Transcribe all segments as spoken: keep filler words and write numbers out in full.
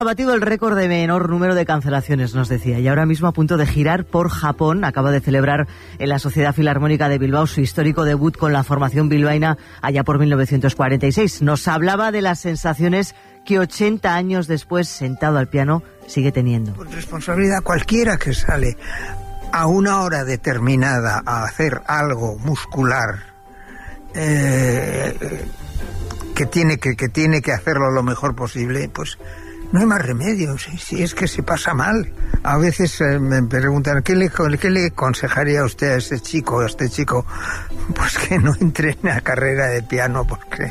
Ha batido el récord de menor número de cancelaciones, nos decía, y ahora mismo a punto de girar por Japón. Acaba de celebrar en la Sociedad Filarmónica de Bilbao su histórico debut con la formación bilbaína allá por mil novecientos cuarenta y seis. Nos hablaba de las sensaciones que ochenta años después, sentado al piano, sigue teniendo. Con responsabilidad, cualquiera que sale a una hora determinada a hacer algo muscular, eh, que tiene que, que tiene que hacerlo lo mejor posible, pues no hay más remedio, si, si es que se pasa mal. A veces eh, me preguntan, ¿qué le, ¿qué le aconsejaría a usted a ese chico, a este chico? Pues que no entre en la carrera de piano, porque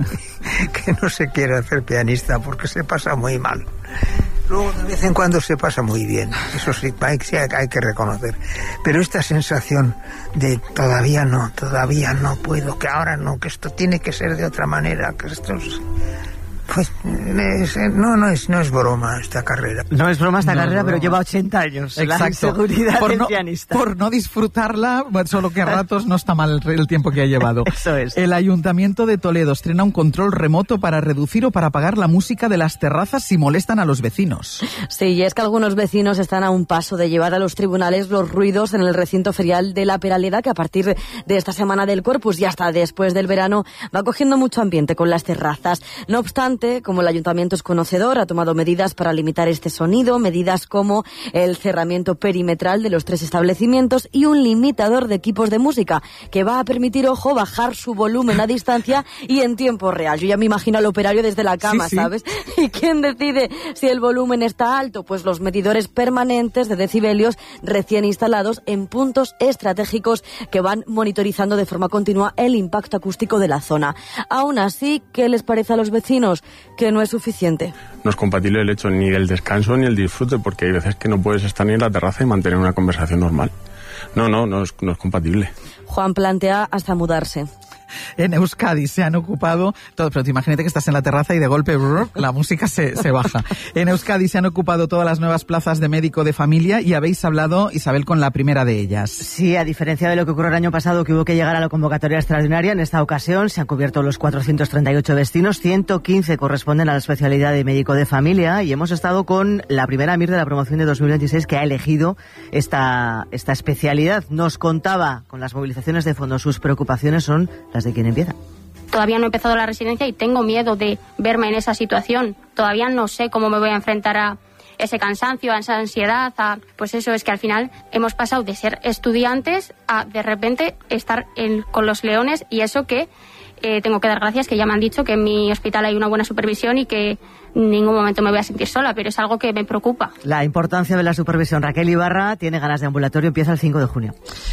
que no se quiere hacer pianista, porque se pasa muy mal. Luego de vez en cuando se pasa muy bien, eso sí, hay, sí hay que reconocer. Pero esta sensación de todavía no, todavía no puedo, que ahora no, que esto tiene que ser de otra manera, que esto es... Pues es, no, no es, no es broma esta carrera. No es broma esta no, carrera, no, pero no. lleva ochenta años. Exacto. La inseguridad por del no, pianista. Por no disfrutarla, solo que a ratos no está mal el tiempo que ha llevado. Eso es. El Ayuntamiento de Toledo estrena un control remoto para reducir o para apagar la música de las terrazas si molestan a los vecinos. Sí, y es que algunos vecinos están a un paso de llevar a los tribunales los ruidos en el recinto ferial de La Peraleda, que a partir de esta semana del Corpus y hasta después del verano va cogiendo mucho ambiente con las terrazas. No obstante, como el Ayuntamiento es conocedor, ha tomado medidas para limitar este sonido, medidas como el cerramiento perimetral de los tres establecimientos y un limitador de equipos de música que va a permitir, ojo, bajar su volumen a distancia y en tiempo real. Yo ya me imagino al operario desde la cama, sí, sí. ¿sabes? ¿Y quién decide si el volumen está alto? Pues los medidores permanentes de decibelios recién instalados en puntos estratégicos que van monitorizando de forma continua el impacto acústico de la zona. Aún así, ¿qué les parece a los vecinos? Que no es suficiente. No es compatible el hecho ni el descanso ni el disfrute, porque hay veces que no puedes estar ni en la terraza y mantener una conversación normal. No, no, no es, no es compatible. Juan plantea hasta mudarse. En Euskadi se han ocupado, todo, pero te imagínate que estás en la terraza y de golpe brrr, la música se, se baja. En Euskadi se han ocupado todas las nuevas plazas de médico de familia y habéis hablado, Isabel, con la primera de ellas. Sí, a diferencia de lo que ocurrió el año pasado, que hubo que llegar a la convocatoria extraordinaria, en esta ocasión se han cubierto los cuatrocientos treinta y ocho destinos, ciento quince corresponden a la especialidad de médico de familia y hemos estado con la primera M I R de la promoción de dos mil veintiséis que ha elegido esta, esta especialidad. Nos contaba con las movilizaciones de fondos, sus preocupaciones son las de quien empieza. Todavía no he empezado la residencia y tengo miedo de verme en esa situación. Todavía no sé cómo me voy a enfrentar a ese cansancio, a esa ansiedad, a, pues eso es que al final hemos pasado de ser estudiantes a de repente estar en, con los leones y eso que eh, tengo que dar gracias que ya me han dicho que en mi hospital hay una buena supervisión y que en ningún momento me voy a sentir sola, pero es algo que me preocupa. La importancia de la supervisión. Raquel Ibarra tiene ganas de ambulatorio, empieza el cinco de junio.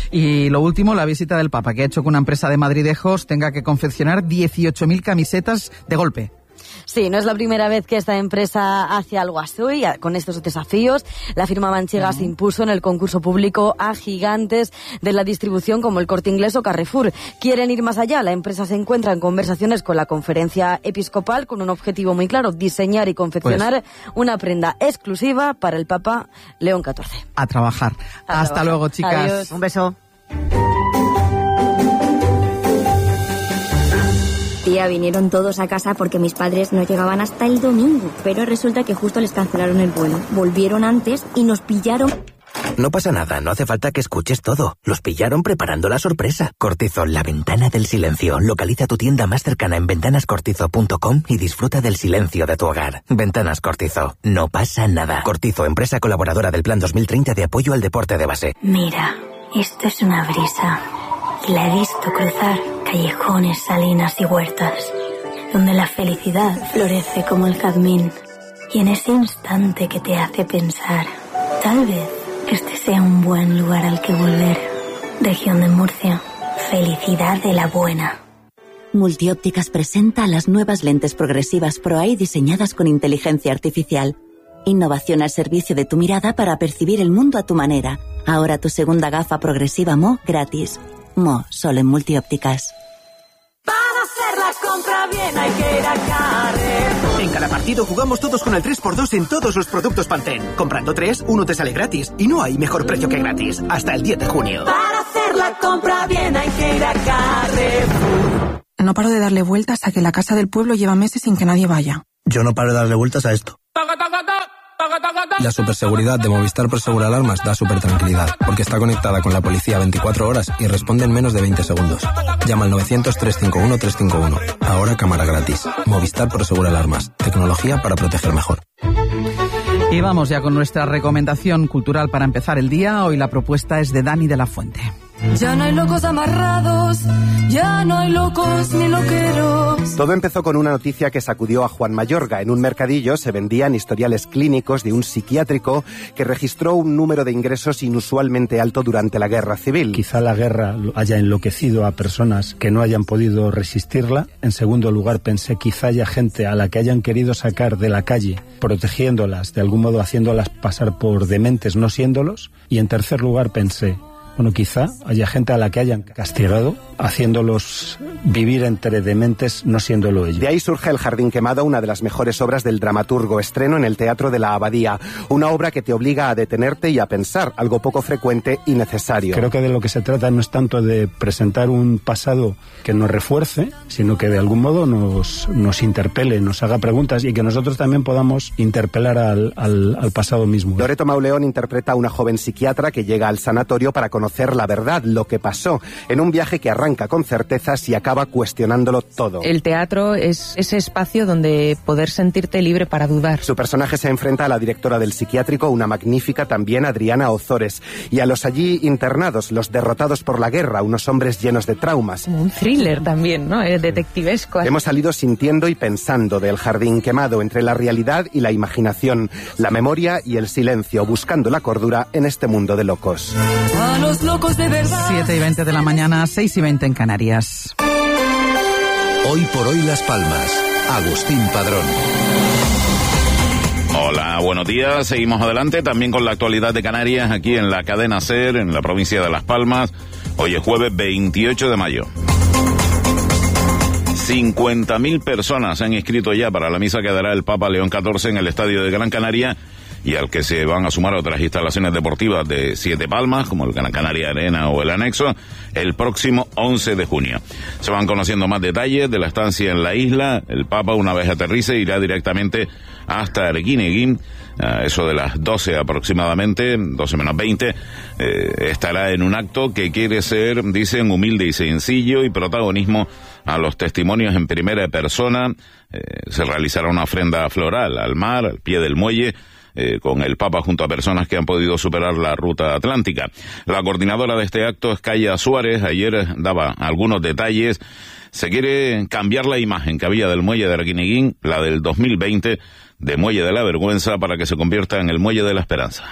Y lo último, la visita del Papa, que ha hecho que una empresa de madridejos tenga que confeccionar dieciocho mil camisetas de golpe. Sí, no es la primera vez que esta empresa hace algo así, con estos desafíos. La firma manchega uh-huh. se impuso en el concurso público a gigantes de la distribución como el Corte Inglés o Carrefour. Quieren ir más allá. La empresa se encuentra en conversaciones con la Conferencia Episcopal con un objetivo muy claro, diseñar y confeccionar pues, una prenda exclusiva para el Papa León catorce. A trabajar. A Hasta trabajar. luego, chicas. Adiós. Un beso. Tía, vinieron todos a casa porque mis padres no llegaban hasta el domingo, pero resulta que justo les cancelaron el vuelo. Volvieron antes y nos pillaron... No pasa nada, no hace falta que escuches todo. Los pillaron preparando la sorpresa. Cortizol, la ventana del silencio. Localiza tu tienda más cercana en ventanas cortizo punto com y disfruta del silencio de tu hogar. Ventanas Cortizo, no pasa nada. Cortizo, empresa colaboradora del Plan dos mil treinta de apoyo al deporte de base. Mira, esto es una brisa. Y la he visto cruzar callejones, salinas y huertas, donde la felicidad florece como el jazmín. Y en ese instante que te hace pensar, tal vez este sea un buen lugar al que volver. Región de Murcia, felicidad de la buena. Multiópticas presenta las nuevas lentes progresivas Pro Eye diseñadas con inteligencia artificial. Innovación al servicio de tu mirada para percibir el mundo a tu manera. Ahora tu segunda gafa progresiva M O gratis. M O, solo en Multiópticas. Para hacer la compra bien hay que ir a Carrefour. En cada partido jugamos todos con el tres por dos en todos los productos Pantene. Comprando tres, uno te sale gratis. Y no hay mejor precio que gratis. Hasta el diez de junio. Para hacer la compra bien hay que ir a Carrefour. No paro de darle vueltas a que la casa del pueblo lleva meses sin que nadie vaya. Yo no paro de darle vueltas a esto. La superseguridad de Movistar Prosegur Alarmas da super tranquilidad, porque está conectada con la policía veinticuatro horas y responde en menos de veinte segundos. Llama al novecientos, trescientos cincuenta y uno, trescientos cincuenta y uno. Ahora cámara gratis. Movistar Prosegur Alarmas. Tecnología para proteger mejor. Y vamos ya con nuestra recomendación cultural para empezar el día. Hoy la propuesta es de Dani de la Fuente. Ya no hay locos amarrados, ya no hay locos ni loqueros. Todo empezó con una noticia que sacudió a Juan Mayorga. En un mercadillo se vendían historiales clínicos de un psiquiátrico que registró un número de ingresos inusualmente alto durante la Guerra Civil. Quizá la guerra haya enloquecido a personas que no hayan podido resistirla. En segundo lugar, pensé quizá haya gente a la que hayan querido sacar de la calle, protegiéndolas, de algún modo haciéndolas pasar por dementes, no siéndolos. Y en tercer lugar pensé, bueno, quizá haya gente a la que hayan castigado, haciéndolos vivir entre dementes, no siéndolo ellos. De ahí surge El Jardín Quemado, una de las mejores obras del dramaturgo, estreno en el Teatro de la Abadía. Una obra que te obliga a detenerte y a pensar, algo poco frecuente y necesario. Creo que de lo que se trata no es tanto de presentar un pasado que nos refuerce, sino que de algún modo nos, nos interpele, nos haga preguntas y que nosotros también podamos interpelar al, al, al pasado mismo. Loreto Mauleón interpreta a una joven psiquiatra que llega al sanatorio para conocer la verdad, lo que pasó, en un viaje que arranca con certezas y acaba cuestionándolo todo. El teatro es ese espacio donde poder sentirte libre para dudar. Su personaje se enfrenta a la directora del psiquiátrico, una magnífica también Adriana Ozores, y a los allí internados, los derrotados por la guerra, unos hombres llenos de traumas. Como un thriller también, ¿no? Es detectivesco. Hemos salido sintiendo y pensando del Jardín Quemado, entre la realidad y la imaginación, la memoria y el silencio, buscando la cordura en este mundo de locos. A los locos de verdad. siete y veinte de la mañana, seis y veinte en Canarias. Hoy por hoy Las Palmas. Agustín Padrón. Hola, buenos días. Seguimos adelante también con la actualidad de Canarias aquí en la cadena SER, en la provincia de Las Palmas. Hoy es jueves veintiocho de mayo. cincuenta mil personas se han inscrito ya para la misa que dará el Papa León catorce en el Estadio de Gran Canaria, y al que se van a sumar otras instalaciones deportivas de Siete Palmas, como el Gran Canaria Arena o el Anexo, el próximo once de junio. Se van conociendo más detalles de la estancia en la isla. El Papa, una vez aterrice, irá directamente hasta Arguineguín, a eso de las doce aproximadamente, doce menos veinte, eh, estará en un acto que quiere ser, dicen, humilde y sencillo, y protagonismo a los testimonios en primera persona. Eh, se realizará una ofrenda floral al mar, al pie del muelle, Eh, con el Papa junto a personas que han podido superar la ruta atlántica. La coordinadora de este acto es Calla Suárez. Ayer daba algunos detalles. Se quiere cambiar la imagen que había del muelle de Arguineguín, la del dos mil veinte, de Muelle de la Vergüenza, para que se convierta en el Muelle de la Esperanza.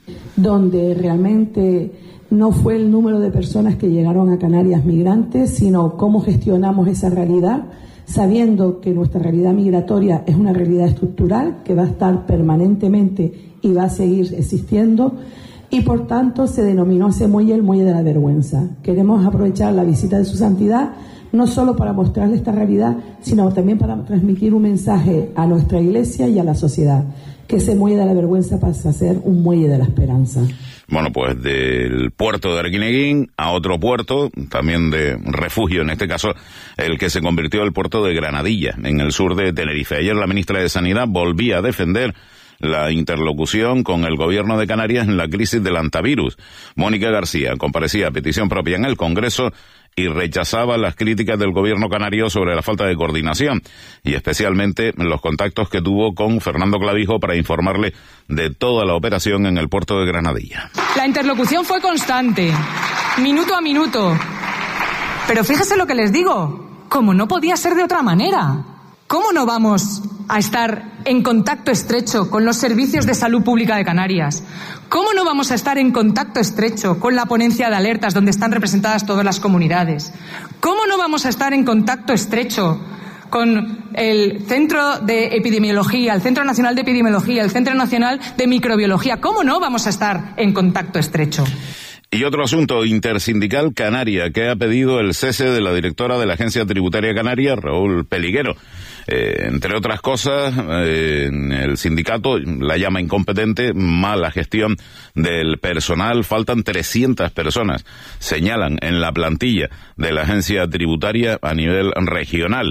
Donde realmente no fue el número de personas que llegaron a Canarias migrantes, sino cómo gestionamos esa realidad, sabiendo que nuestra realidad migratoria es una realidad estructural que va a estar permanentemente y va a seguir existiendo, y por tanto se denominó ese muelle el Muelle de la Vergüenza. Queremos aprovechar la visita de su santidad no solo para mostrarle esta realidad, sino también para transmitir un mensaje a nuestra iglesia y a la sociedad, que ese Muelle de la Vergüenza pasa a ser un Muelle de la Esperanza. Bueno, pues del puerto de Arguineguín a otro puerto, también de refugio, en este caso, el que se convirtió el puerto de Granadilla, en el sur de Tenerife. Ayer la ministra de Sanidad volvía a defender la interlocución con el gobierno de Canarias en la crisis del antivirus. Mónica García comparecía a petición propia en el Congreso y rechazaba las críticas del gobierno canario sobre la falta de coordinación, y especialmente los contactos que tuvo con Fernando Clavijo para informarle de toda la operación en el puerto de Granadilla. La interlocución fue constante, minuto a minuto. Pero fíjese lo que les digo, como no podía ser de otra manera. ¿Cómo no vamos a estar en contacto estrecho con los servicios de salud pública de Canarias? ¿Cómo no vamos a estar en contacto estrecho con la ponencia de alertas donde están representadas todas las comunidades? ¿Cómo no vamos a estar en contacto estrecho con el Centro de Epidemiología, el Centro Nacional de Epidemiología, el Centro Nacional de Microbiología? ¿Cómo no vamos a estar en contacto estrecho? Y otro asunto intersindical canaria, que ha pedido el cese de la directora de la Agencia Tributaria Canaria, Raúl Peliguero. Eh, entre otras cosas, eh, el sindicato la llama incompetente, mala gestión del personal, faltan trescientas personas, señalan en la plantilla de la agencia tributaria a nivel regional.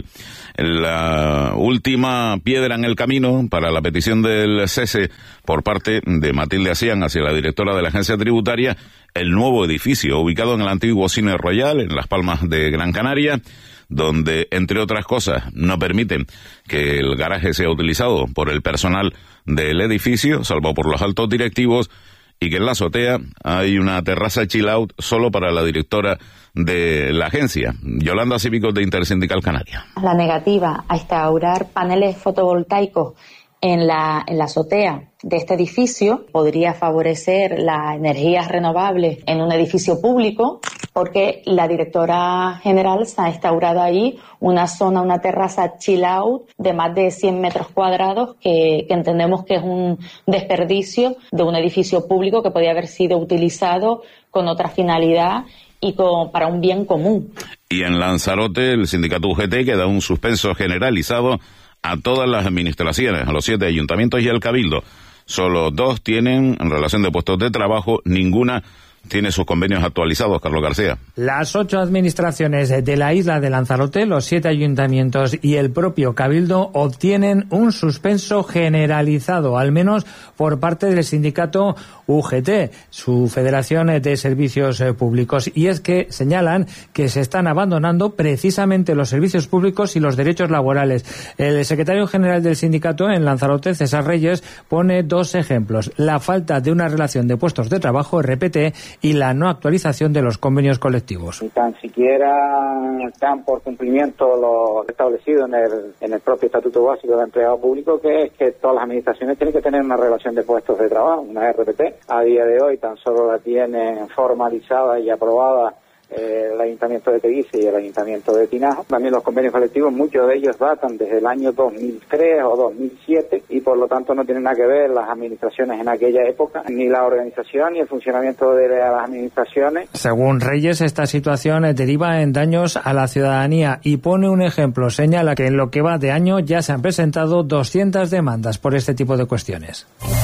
La última piedra en el camino para la petición del cese por parte de Matilde Asián hacia la directora de la agencia tributaria, el nuevo edificio ubicado en el antiguo Cine Royal, en Las Palmas de Gran Canaria, donde, entre otras cosas, no permiten que el garaje sea utilizado por el personal del edificio, salvo por los altos directivos, y que en la azotea hay una terraza chill out solo para la directora de la agencia. Yolanda Cívicos, de Intersindical Canaria. La negativa a instaurar paneles fotovoltaicos en la, en la azotea de este edificio podría favorecer las energías renovables en un edificio público, porque la directora general se ha instaurado ahí una zona, una terraza chill out de más de cien metros cuadrados que, que entendemos que es un desperdicio de un edificio público que podría haber sido utilizado con otra finalidad y con, para un bien común. Y en Lanzarote, el sindicato U G T, que da un suspenso generalizado a todas las administraciones, a los siete ayuntamientos y al Cabildo. Solo dos tienen en relación de puestos de trabajo, ninguna tiene sus convenios actualizados. Carlos García. Las ocho administraciones de la isla de Lanzarote, los siete ayuntamientos y el propio Cabildo obtienen un suspenso generalizado, al menos por parte del sindicato U G T, su Federación de Servicios Públicos. Y es que señalan que se están abandonando precisamente los servicios públicos y los derechos laborales. El secretario general del sindicato en Lanzarote, César Reyes, pone dos ejemplos: la falta de una relación de puestos de trabajo, R P T, y la no actualización de los convenios colectivos. Ni tan siquiera están por cumplimiento lo establecido en el, en el propio Estatuto Básico del Empleado Público, que es que todas las administraciones tienen que tener una relación de puestos de trabajo, una R P T. A día de hoy tan solo la tienen formalizada y aprobada Eh, el Ayuntamiento de Teguise y el Ayuntamiento de Tinajo. También los convenios colectivos, muchos de ellos datan desde el año dos mil tres o dos mil siete y por lo tanto no tienen nada que ver las administraciones en aquella época, ni la organización ni el funcionamiento de las administraciones. Según Reyes, esta situación deriva en daños a la ciudadanía y pone un ejemplo. Señala que en lo que va de año ya se han presentado doscientas demandas por este tipo de cuestiones.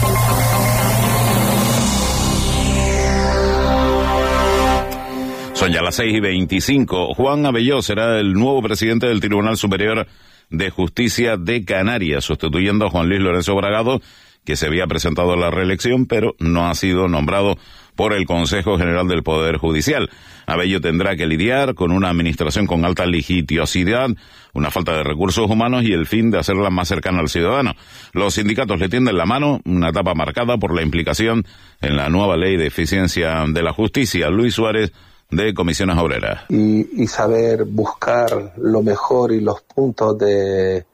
Son ya las seis y veinticinco. Juan Abelló será el nuevo presidente del Tribunal Superior de Justicia de Canarias, sustituyendo a Juan Luis Lorenzo Bragado, que se había presentado a la reelección, pero no ha sido nombrado por el Consejo General del Poder Judicial. Abelló tendrá que lidiar con una administración con alta litigiosidad, una falta de recursos humanos y el fin de hacerla más cercana al ciudadano. Los sindicatos le tienden la mano, una etapa marcada por la implicación en la nueva ley de eficiencia de la justicia. Luis Suárez, de Comisiones Obreras. Y, y saber buscar lo mejor y los puntos de,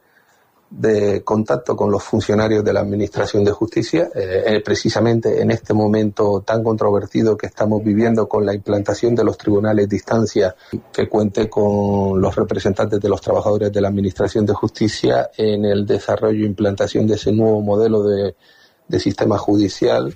de contacto con los funcionarios de la Administración de Justicia, eh, eh, precisamente en este momento tan controvertido que estamos viviendo con la implantación de los tribunales de instancia, que cuente con los representantes de los trabajadores de la Administración de Justicia en el desarrollo e implantación de ese nuevo modelo de, de sistema judicial.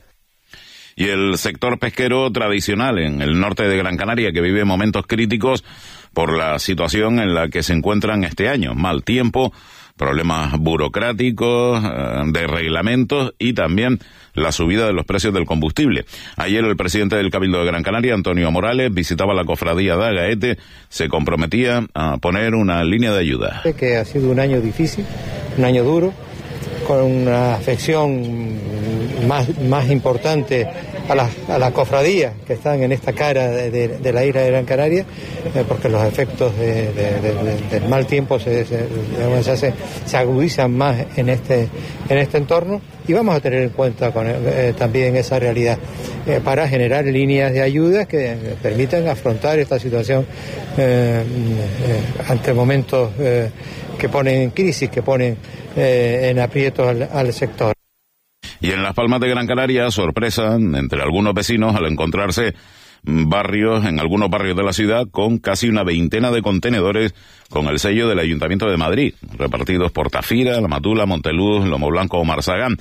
Y el sector pesquero tradicional en el norte de Gran Canaria, que vive momentos críticos por la situación en la que se encuentran este año. Mal tiempo, problemas burocráticos, de reglamentos y también la subida de los precios del combustible. Ayer el presidente del Cabildo de Gran Canaria, Antonio Morales, visitaba la cofradía de Agaete, se comprometía a poner una línea de ayuda. Que ha sido un año difícil, un año duro, con una afección más, más importante a las a la cofradías que están en esta cara de, de, de la isla de Gran Canaria, eh, porque los efectos de, de, de, de, del mal tiempo se, se, se, hace, se agudizan más en este, en este entorno, y vamos a tener en cuenta con, eh, también esa realidad eh, para generar líneas de ayuda que permitan afrontar esta situación eh, eh, ante momentos eh, que ponen en crisis, que ponen eh, en aprietos al, al sector. Y en Las Palmas de Gran Canaria, sorpresa entre algunos vecinos al encontrarse barrios, en algunos barrios de la ciudad, con casi una veintena de contenedores con el sello del Ayuntamiento de Madrid, repartidos por Tafira, La Matula, Monteluz, Lomo Blanco o Marzagán.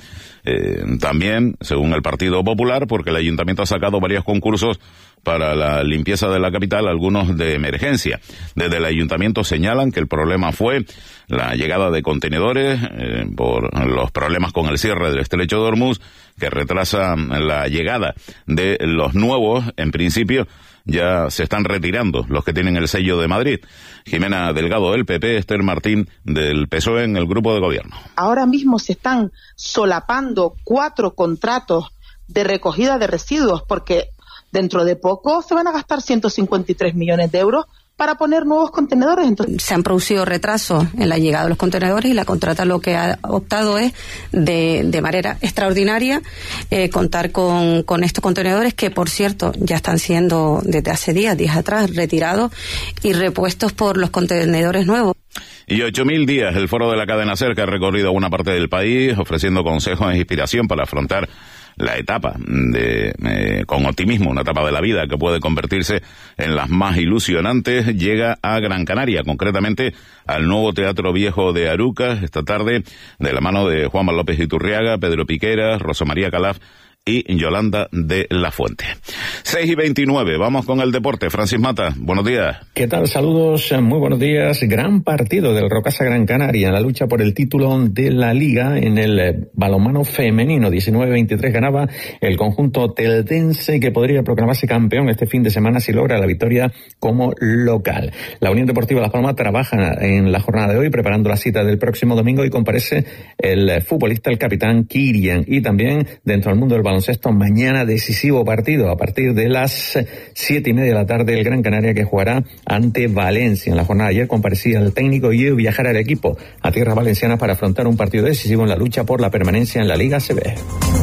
Eh, también, según el Partido Popular, porque el Ayuntamiento ha sacado varios concursos para la limpieza de la capital, algunos de emergencia. Desde el Ayuntamiento señalan que el problema fue la llegada de contenedores eh, por los problemas con el cierre del estrecho de Hormuz, que retrasa la llegada de los nuevos. En principio ya se están retirando los que tienen el sello de Madrid. Jimena Delgado del P P, Esther Martín del P S O E en el grupo de gobierno. Ahora mismo se están solapando cuatro contratos de recogida de residuos porque dentro de poco se van a gastar ciento cincuenta y tres millones de euros para poner nuevos contenedores. Entonces, se han producido retrasos en la llegada de los contenedores y la contrata lo que ha optado es de, de manera extraordinaria eh, contar con, con estos contenedores que, por cierto, ya están siendo desde hace días, días atrás, retirados y repuestos por los contenedores nuevos. Y ocho mil días, el Foro de la Cadena SER, que ha recorrido buena parte del país, ofreciendo consejos e inspiración para afrontar la etapa de eh, con optimismo, una etapa de la vida que puede convertirse en las más ilusionantes, llega a Gran Canaria, concretamente al nuevo Teatro Viejo de Arucas, esta tarde, de la mano de Juanma López Iturriaga, Pedro Piqueras, Rosa María Calaf y Yolanda de la Fuente. seis y veintinueve, vamos con el deporte. Francis Mata, buenos días. ¿Qué tal? Saludos, muy buenos días. Gran partido del Rocasa Gran Canaria en la lucha por el título de la Liga en el balonmano femenino. diecinueve veintitrés ganaba el conjunto teldense, que podría proclamarse campeón este fin de semana si logra la victoria como local. La Unión Deportiva Las Palmas trabaja en la jornada de hoy preparando la cita del próximo domingo y comparece el futbolista, el capitán Kirian. Y también dentro del mundo del baloncesto, mañana decisivo partido a partir de las siete y media de la tarde, el Gran Canaria, que jugará ante Valencia. En la jornada de ayer comparecía el técnico y viajará al equipo a tierras valencianas para afrontar un partido decisivo en la lucha por la permanencia en la Liga A C B.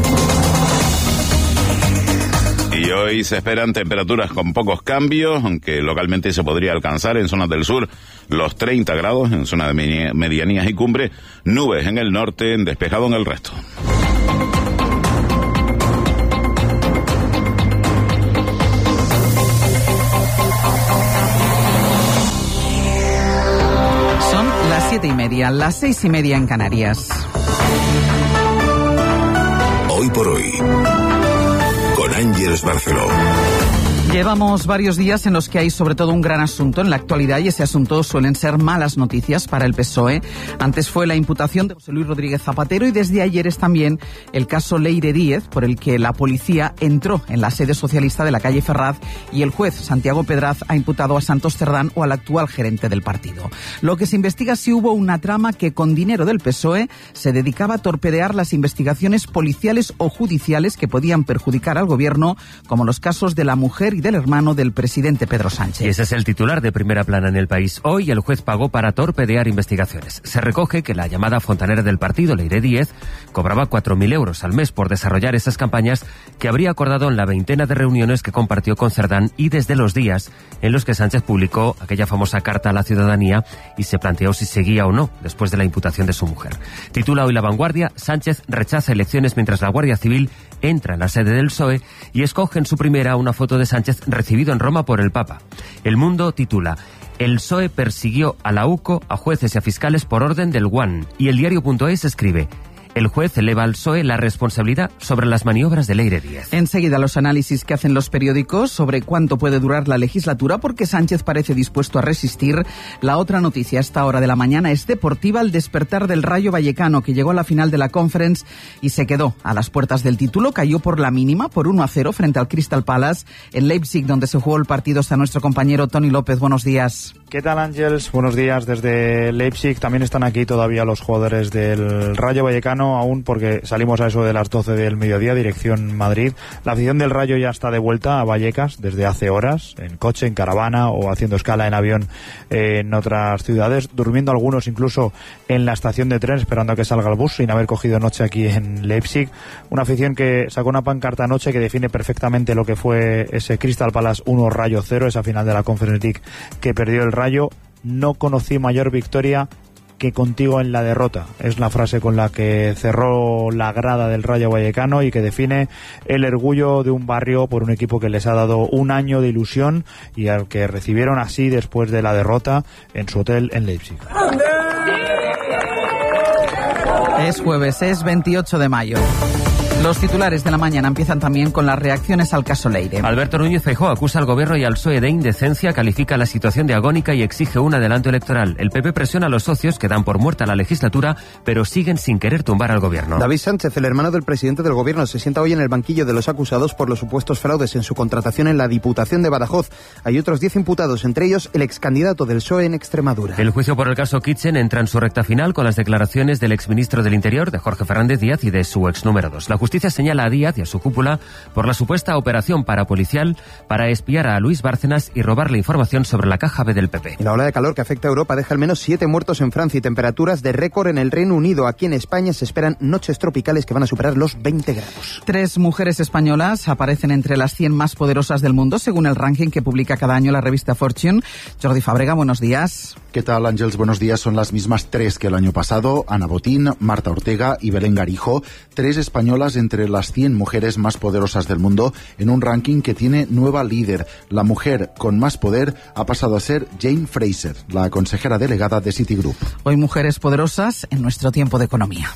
Y hoy se esperan temperaturas con pocos cambios, aunque localmente se podría alcanzar en zonas del sur los treinta grados, en zonas de medianías y cumbre, nubes en el norte, despejado en el resto. Siete y media, las seis y media en Canarias. Hoy por hoy, con Ángeles Barceló. Llevamos varios días en los que hay sobre todo un gran asunto en la actualidad, y ese asunto suelen ser malas noticias para el P S O E. Antes fue la imputación de José Luis Rodríguez Zapatero y desde ayer es también el caso Leire Díez, por el que la policía entró en la sede socialista de la calle Ferraz y el juez Santiago Pedraz ha imputado a Santos Cerdán o al actual gerente del partido. Lo que se investiga es si hubo una trama que con dinero del P S O E se dedicaba a torpedear las investigaciones policiales o judiciales que podían perjudicar al gobierno, como los casos de la mujer y del hermano del presidente Pedro Sánchez. Y ese es el titular de primera plana en el país. Hoy el juez pagó para torpedear investigaciones. Se recoge que la llamada fontanera del partido, Leire Díez, cobraba cuatro mil euros al mes por desarrollar esas campañas que habría acordado en la veintena de reuniones que compartió con Cerdán y desde los días en los que Sánchez publicó aquella famosa carta a la ciudadanía y se planteó si seguía o no después de la imputación de su mujer. Titula hoy La Vanguardia: Sánchez rechaza elecciones mientras la Guardia Civil entra en la sede del P S O E, y escoge en su primera una foto de Sánchez recibido en Roma por el Papa. El Mundo titula: El P S O E persiguió a la U C O, a jueces y a fiscales por orden del U A N. Y el diario.es escribe: el juez eleva al P S O E la responsabilidad sobre las maniobras de Leire Díez. Enseguida los análisis que hacen los periódicos sobre cuánto puede durar la legislatura, porque Sánchez parece dispuesto a resistir. La otra noticia a esta hora de la mañana es deportiva: el despertar del Rayo Vallecano, que llegó a la final de la Conference y se quedó a las puertas del título. Cayó por la mínima, por uno a cero, frente al Crystal Palace en Leipzig, donde se jugó el partido. Está nuestro compañero Tony López. Buenos días. ¿Qué tal, Ángels? Buenos días desde Leipzig. También están aquí todavía los jugadores del Rayo Vallecano, aún porque salimos a eso de las doce del mediodía, dirección Madrid. La afición del Rayo ya está de vuelta a Vallecas desde hace horas, en coche, en caravana o haciendo escala en avión eh, en otras ciudades, durmiendo algunos incluso en la estación de tren esperando a que salga el bus, sin haber cogido noche aquí en Leipzig. Una afición que sacó una pancarta anoche que define perfectamente lo que fue ese Crystal Palace uno Rayo cero, esa final de la Conference League que perdió el Rayo. No conocí mayor victoria que contigo en la derrota. Es la frase con la que cerró la grada del Rayo Vallecano y que define el orgullo de un barrio por un equipo que les ha dado un año de ilusión y al que recibieron así después de la derrota en su hotel en Leipzig. Es jueves, es veintiocho de mayo. Los titulares de la mañana empiezan también con las reacciones al caso Leire. Alberto Núñez Feijóo acusa al gobierno y al P S O E de indecencia, califica la situación de agónica y exige un adelanto electoral. El P P presiona a los socios que dan por muerta la legislatura, pero siguen sin querer tumbar al gobierno. David Sánchez, el hermano del presidente del gobierno, se sienta hoy en el banquillo de los acusados por los supuestos fraudes en su contratación en la Diputación de Badajoz. Hay otros diez imputados, entre ellos el excandidato del P S O E en Extremadura. El juicio por el caso Kitchen entra en su recta final con las declaraciones del exministro del Interior, de Jorge Fernández Díaz, y de su ex número dos. La justicia señala a Díaz y a su cúpula por la supuesta operación parapolicial para espiar a Luis Bárcenas y robarle información sobre la caja B del P P. Y la ola de calor que afecta a Europa deja al menos siete muertos en Francia y temperaturas de récord en el Reino Unido. Aquí en España se esperan noches tropicales que van a superar los veinte grados. Tres mujeres españolas aparecen entre las cien más poderosas del mundo, según el ranking que publica cada año la revista Fortune. Jordi Fábrega, buenos días. ¿Qué tal, Ángels? Buenos días. Son las mismas tres que el año pasado. Ana Botín, Marta Ortega y Belén Garijo. Tres españolas entre las cien mujeres más poderosas del mundo en un ranking que tiene nueva líder. La mujer con más poder ha pasado a ser Jane Fraser, la consejera delegada de Citigroup. Hoy mujeres poderosas en nuestro tiempo de economía.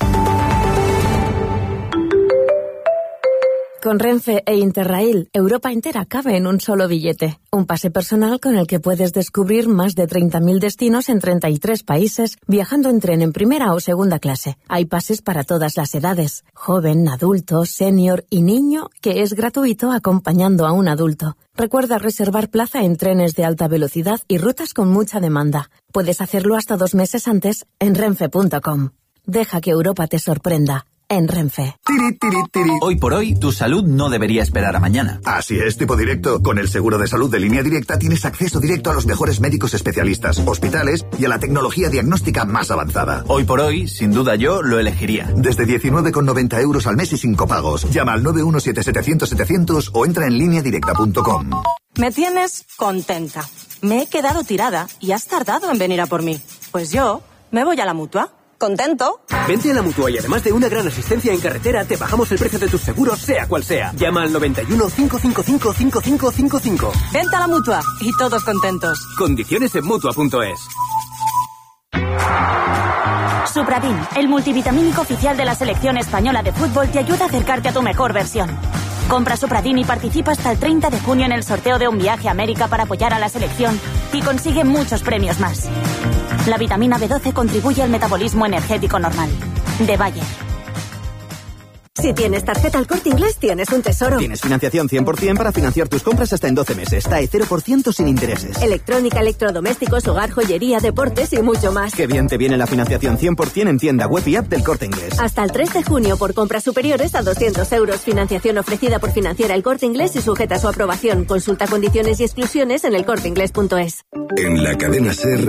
Con Renfe e Interrail, Europa entera cabe en un solo billete. Un pase personal con el que puedes descubrir más de treinta mil destinos en treinta y tres países, viajando en tren en primera o segunda clase. Hay pases para todas las edades, joven, adulto, senior y niño, que es gratuito acompañando a un adulto. Recuerda reservar plaza en trenes de alta velocidad y rutas con mucha demanda. Puedes hacerlo hasta dos meses antes en renfe punto com. Deja que Europa te sorprenda. En Renfe. Tiri, tiri, tiri. Hoy por hoy, tu salud no debería esperar a mañana. Así es, tipo directo. Con el seguro de salud de Línea Directa tienes acceso directo a los mejores médicos especialistas, hospitales y a la tecnología diagnóstica más avanzada. Hoy por hoy, sin duda yo lo elegiría. Desde diecinueve con noventa euros al mes y sin copagos. Llama al nueve uno siete setecientos setecientos o entra en línea directa punto com. Me tienes contenta. Me he quedado tirada y has tardado en venir a por mí. Pues yo me voy a la Mutua. ¿Contento? Vente a la Mutua y además de una gran asistencia en carretera, te bajamos el precio de tus seguros, sea cual sea. Llama al noventa y uno, cinco cinco cinco, cinco cinco cinco cinco. Vente a la Mutua y todos contentos. Condiciones en Mutua punto es. Supradim, el multivitamínico oficial de la selección española de fútbol, te ayuda a acercarte a tu mejor versión. Compra Supradim y participa hasta el treinta de junio en el sorteo de un viaje a América para apoyar a la selección y consigue muchos premios más. La vitamina B doce contribuye al metabolismo energético normal. De Bayer. Si tienes tarjeta El Corte Inglés, tienes un tesoro. Tienes financiación cien por ciento para financiar tus compras hasta en doce meses. T A E cero por ciento sin intereses. Electrónica, electrodomésticos, hogar, joyería, deportes y mucho más. Qué bien te viene la financiación cien por ciento en tienda web y app del Corte Inglés. Hasta el tres de junio por compras superiores a doscientos euros. Financiación ofrecida por Financiera El Corte Inglés y sujeta a su aprobación. Consulta condiciones y exclusiones en el corte inglés punto es. En la cadena SER,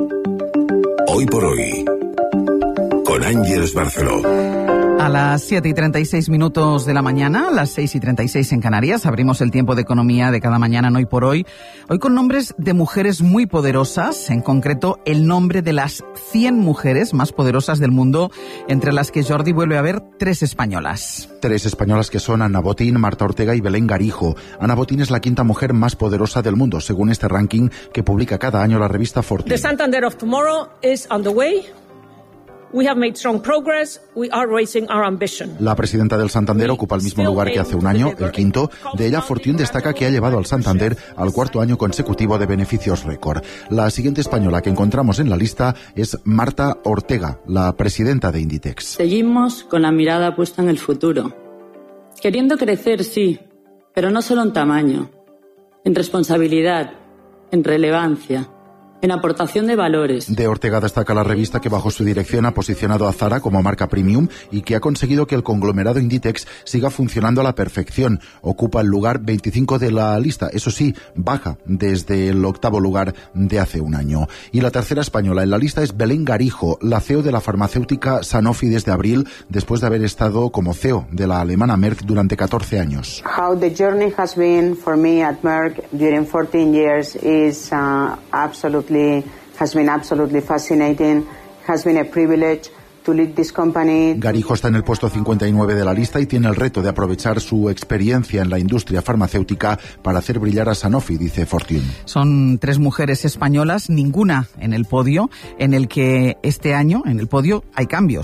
Hoy por Hoy, con Ángeles Barceló. A las siete y treinta y seis minutos de la mañana, a las seis y treinta y seis en Canarias, abrimos el tiempo de economía de cada mañana en Hoy por Hoy. Hoy con nombres de mujeres muy poderosas, en concreto el nombre de las cien mujeres más poderosas del mundo, entre las que Jordi vuelve a ver tres españolas. Tres españolas que son Ana Botín, Marta Ortega y Belén Garijo. Ana Botín es la quinta mujer más poderosa del mundo, según este ranking que publica cada año la revista Fortune. The Santander of Tomorrow is on the way. We have made strong progress. We are raising our ambition. La presidenta del Santander ocupa el mismo lugar que hace un año, el quinto. De ella, Fortune destaca que ha llevado al Santander al cuarto año consecutivo de beneficios récord. La siguiente española que encontramos en la lista es Marta Ortega, la presidenta de Inditex. Seguimos con la mirada puesta en el futuro. Queriendo crecer, sí, pero no solo en tamaño, en responsabilidad, en relevancia, en aportación de valores. De Ortega destaca la revista que bajo su dirección ha posicionado a Zara como marca premium y que ha conseguido que el conglomerado Inditex siga funcionando a la perfección. Ocupa el lugar veinticinco de la lista, eso sí, baja desde el octavo lugar de hace un año. Y la tercera española en la lista es Belén Garijo, la C E O de la farmacéutica Sanofi desde abril, después de haber estado como C E O de la alemana Merck durante catorce años. How the journey has been for me at Merck during fourteen years is uh, absolutely has been absolutely fascinating. Has been a privilege to lead this company. Garijo está en el puesto cincuenta y nueve de la lista y tiene el reto de aprovechar su experiencia en la industria farmacéutica para hacer brillar a Sanofi, dice Fortune. Son tres mujeres españolas, ninguna en el podio, en el que este año, en el podio, hay cambios.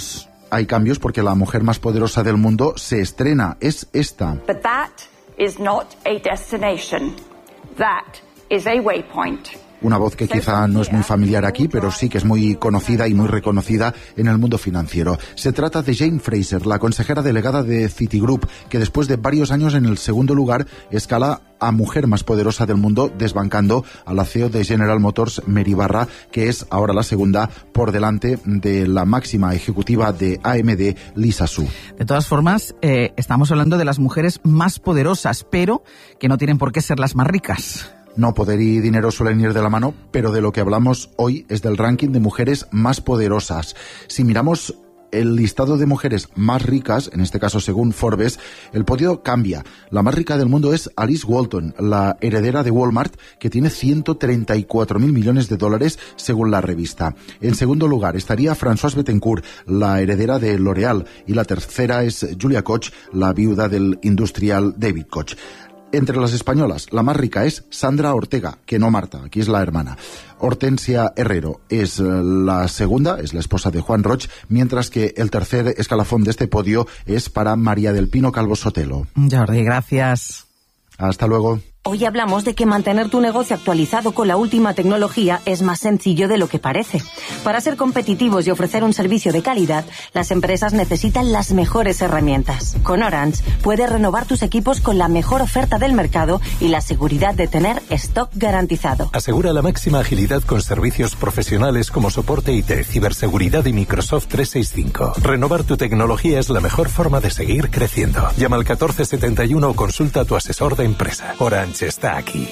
hay cambios porque la mujer más poderosa del mundo se estrena. Es esta. But that is not a destination. That is a waypoint. Una voz que quizá no es muy familiar aquí, pero sí que es muy conocida y muy reconocida en el mundo financiero. Se trata de Jane Fraser, la consejera delegada de Citigroup, que después de varios años en el segundo lugar escala a mujer más poderosa del mundo, desbancando a la C E O de General Motors, Mary Barra, que es ahora la segunda por delante de la máxima ejecutiva de A M D, Lisa Su. De todas formas, eh, estamos hablando de las mujeres más poderosas, pero que no tienen por qué ser las más ricas. No, poder y dinero suelen ir de la mano, pero de lo que hablamos hoy es del ranking de mujeres más poderosas. Si miramos el listado de mujeres más ricas, en este caso según Forbes, el podio cambia. La más rica del mundo es Alice Walton, la heredera de Walmart, que tiene ciento treinta y cuatro mil millones de dólares según la revista. En segundo lugar estaría Françoise Bettencourt, la heredera de L'Oréal, y la tercera es Julia Koch, la viuda del industrial David Koch. Entre las españolas, la más rica es Sandra Ortega, que no Marta, aquí es la hermana. Hortensia Herrero es la segunda, es la esposa de Juan Roch, mientras que el tercer escalafón de este podio es para María del Pino Calvo Sotelo. Jordi, gracias. Hasta luego. Hoy hablamos de que mantener tu negocio actualizado con la última tecnología es más sencillo de lo que parece. Para ser competitivos y ofrecer un servicio de calidad, las empresas necesitan las mejores herramientas. Con Orange puedes renovar tus equipos con la mejor oferta del mercado y la seguridad de tener stock garantizado. Asegura la máxima agilidad con servicios profesionales como soporte I T, ciberseguridad y Microsoft trescientos sesenta y cinco. Renovar tu tecnología es la mejor forma de seguir creciendo. Llama al catorce setenta y uno o consulta a tu asesor de empresa. Orange está aquí.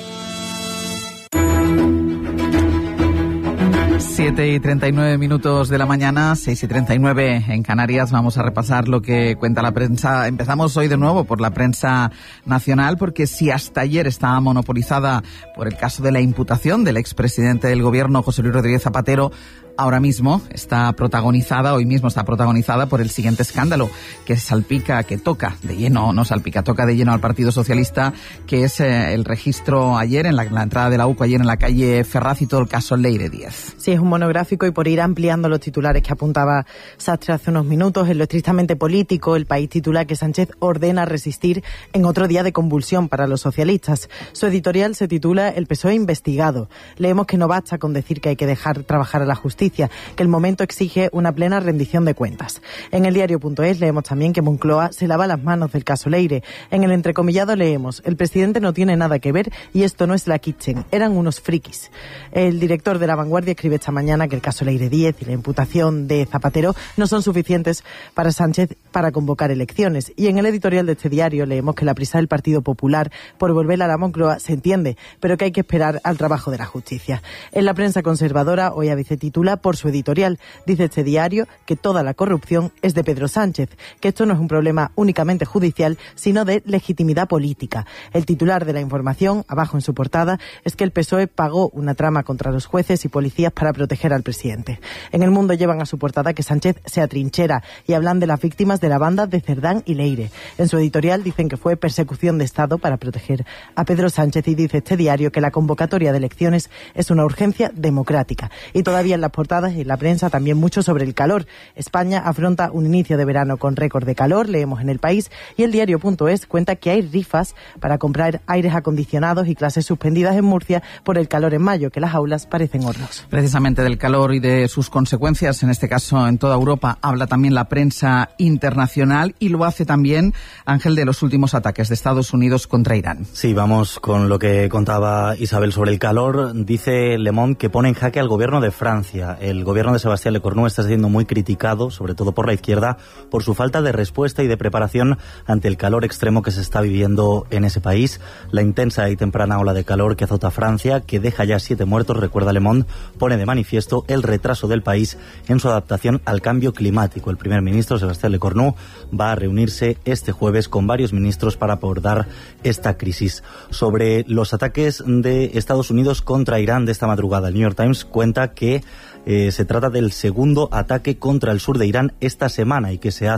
siete y treinta y nueve minutos de la mañana, seis y treinta y nueve en Canarias. Vamos a repasar lo que cuenta la prensa. Empezamos hoy de nuevo por la prensa nacional, porque si hasta ayer estaba monopolizada por el caso de la imputación del expresidente del gobierno, José Luis Rodríguez Zapatero, ahora mismo está protagonizada, hoy mismo está protagonizada por el siguiente escándalo que salpica, que toca de lleno, no salpica, toca de lleno al Partido Socialista, que es eh, el registro ayer en la, la entrada de la U C O, ayer en la calle Ferraz, y todo el caso Leire Díez. Sí, es un monográfico, y por ir ampliando los titulares que apuntaba Sastre hace unos minutos, en lo estrictamente político, El País titula que Sánchez ordena resistir en otro día de convulsión para los socialistas. Su editorial se titula El P S O E investigado. Leemos que no basta con decir que hay que dejar trabajar a la justicia, que el momento exige una plena rendición de cuentas. En el diario punto es leemos también que Moncloa se lava las manos del caso Leire. En el entrecomillado leemos: el presidente no tiene nada que ver y esto no es la Kitchen, eran unos frikis. El director de La Vanguardia escribe esta mañana que el caso Leire Díez y la imputación de Zapatero no son suficientes para Sánchez para convocar elecciones. Y en el editorial de este diario leemos que la prisa del Partido Popular por volver a la Moncloa se entiende, pero que hay que esperar al trabajo de la justicia. En la prensa conservadora, hoy A B C titula por su editorial, dice este diario que toda la corrupción es de Pedro Sánchez, que esto no es un problema únicamente judicial, sino de legitimidad política. El titular de La Información, abajo en su portada, es que el P S O E pagó una trama contra los jueces y policías para proteger al presidente. En El Mundo llevan a su portada que Sánchez se atrinchera y hablan de las víctimas de la banda de Cerdán y Leire. En su editorial dicen que fue persecución de Estado para proteger a Pedro Sánchez, y dice este diario que la convocatoria de elecciones es una urgencia democrática. Y todavía en las portadas y en la prensa también mucho sobre el calor. España afronta un inicio de verano con récord de calor, leemos en El País, y el diario punto es cuenta que hay rifas para comprar aires acondicionados y clases suspendidas en Murcia por el calor en mayo, que las aulas parecen hornos. Precisamente del calor y de sus consecuencias, en este caso en toda Europa, habla también la prensa internacional, y lo hace también, Ángel, de los últimos ataques de Estados Unidos contra Irán. Sí, vamos con lo que contaba Isabel sobre el calor. Dice Le Monde que pone en jaque al gobierno de Francia. El gobierno de Sebastián Lecornu está siendo muy criticado, sobre todo por la izquierda, por su falta de respuesta y de preparación ante el calor extremo que se está viviendo en ese país. La intensa y temprana ola de calor que azota Francia, que deja ya siete muertos, recuerda Le Monde, pone de manifiesto el retraso del país en su adaptación al cambio climático. El primer ministro, Sebastián Lecornu, va a reunirse este jueves con varios ministros para abordar esta crisis. Sobre los ataques de Estados Unidos contra Irán de esta madrugada, el New York Times cuenta que Eh, se trata del segundo ataque contra el sur de Irán esta semana, y que se hace